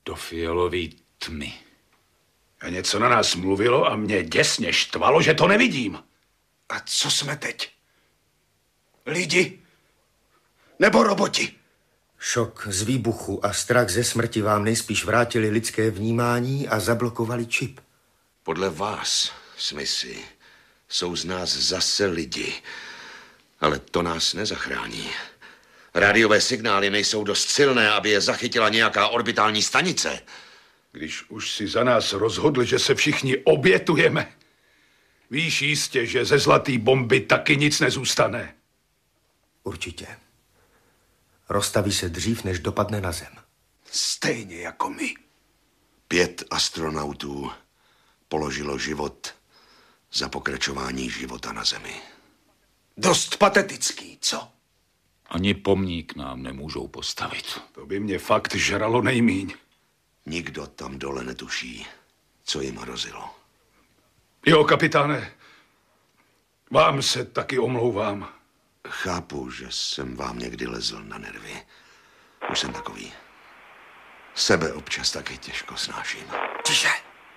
do fialové tmy. A něco na nás mluvilo a mě děsně štvalo, že to nevidím. A co jsme teď? Lidi? Nebo roboti? Šok z výbuchu a strach ze smrti vám nejspíš vrátili lidské vnímání a zablokovali čip. Podle vás, Smithy, jsou z nás zase lidi. Ale to nás nezachrání. Rádiové signály nejsou dost silné, aby je zachytila nějaká orbitální stanice. Když už si za nás rozhodl, že se všichni obětujeme, víš jistě, že ze zlatý bomby taky nic nezůstane. Určitě. Roztaví se dřív, než dopadne na zem. Stejně jako my. 5 astronautů položilo život za pokračování života na Zemi. Dost patetický, co? Ani pomník nám nemůžou postavit. To by mě fakt žralo nejmíň. Nikdo tam dole netuší, co jim hrozilo. Jo, kapitáne, vám se taky omlouvám. Chápu, že jsem vám někdy lezl na nervy. Už jsem takový. Sebe občas taky těžko snáším. Tiše.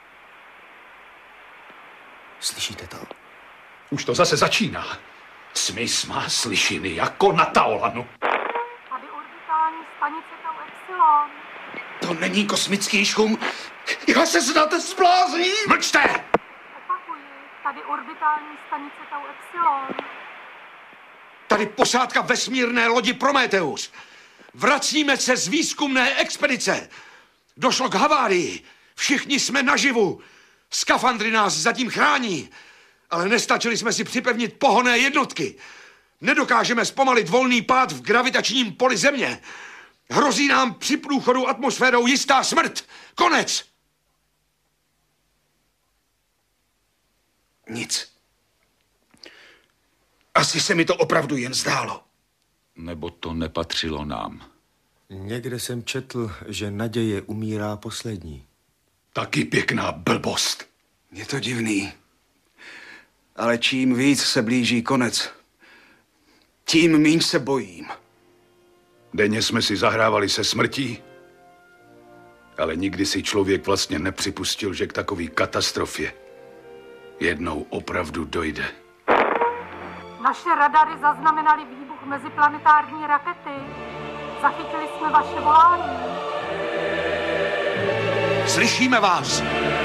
Slyšíte to? Už to zase začíná. Smith má slyšiny jako na Taolanu. Tady orbitální stanice Tau Epsilon. To není kosmický šum. Já se snad zblázním. Mlčte! Opakuji, tady orbitální stanice Tau Epsilon. Tady posádka vesmírné lodi Prometheus. Vracíme se z výzkumné expedice. Došlo k havárii. Všichni jsme naživu. Skafandry nás zatím chrání. Ale nestačili jsme si připevnit pohonné jednotky. Nedokážeme zpomalit volný pád v gravitačním poli Země. Hrozí nám při průchodu atmosférou jistá smrt. Konec. Nic. Asi se mi to opravdu jen zdálo. Nebo to nepatřilo nám. Někde jsem četl, že naděje umírá poslední. Taky pěkná blbost. Je to divný. Ale čím víc se blíží konec, tím míň se bojím. Denně jsme si zahrávali se smrtí, ale nikdy si člověk vlastně nepřipustil, že k takové katastrofě jednou opravdu dojde. Naše radary zaznamenaly výbuch meziplanetární rakety. Zachytili jsme vaše volání. Slyšíme vás.